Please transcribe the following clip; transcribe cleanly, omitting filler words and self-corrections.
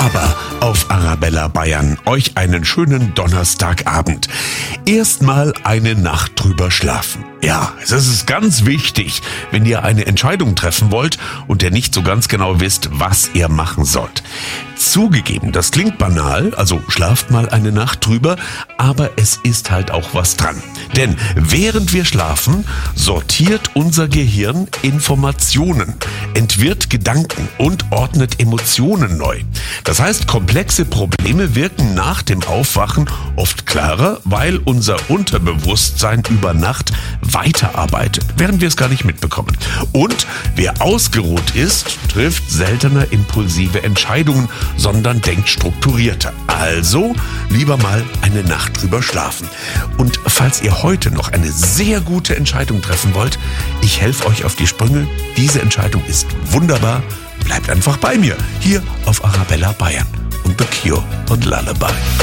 Aber auf Arabella Bayern euch einen schönen Donnerstagabend. Erstmal eine Nacht drüber schlafen. Ja, es ist ganz wichtig, wenn ihr eine Entscheidung treffen wollt und ihr nicht so ganz genau wisst, was ihr machen sollt. Zugegeben, das klingt banal, also schlaft mal eine Nacht drüber, aber es ist halt auch was dran. Denn während wir schlafen, sortiert unser Gehirn Informationen, entwirrt Gedanken und ordnet Emotionen neu. Das heißt, komplexe Probleme wirken nach dem Aufwachen oft klarer, weil unser Unterbewusstsein über Nacht weiterarbeitet, während wir es gar nicht mitbekommen. Und wer ausgeruht ist, trifft seltener impulsive Entscheidungen, sondern denkt strukturierter. Also lieber mal eine Nacht drüber schlafen. Und falls ihr heute noch eine sehr gute Entscheidung treffen wollt, ich helfe euch auf die Sprünge. Diese Entscheidung ist wunderbar. Bleibt einfach bei mir, hier auf Arabella Bayern und The Cure und Lullaby.